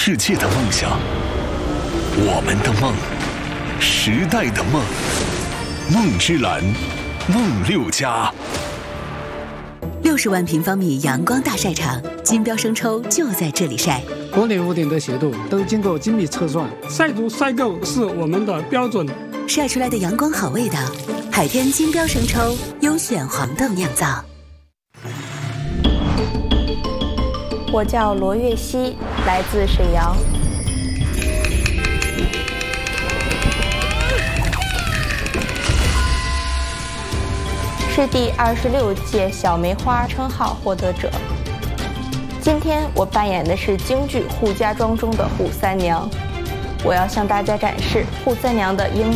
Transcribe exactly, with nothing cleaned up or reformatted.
世界的梦想，我们的梦，时代的梦，梦之蓝，梦六家。 六十万平方米阳光大晒场，金标生抽就在这里晒。 国内屋顶的斜度都经过精密测算，晒足晒够是我们的标准。 晒出来的阳光好味道，海天金标生抽优选黄豆酿造。 我叫罗月熙，来自沈阳。是第二十六届小梅花称号获得者。今天我扮演的是京剧《扈家庄》中的扈三娘，我要向大家展示扈三娘的英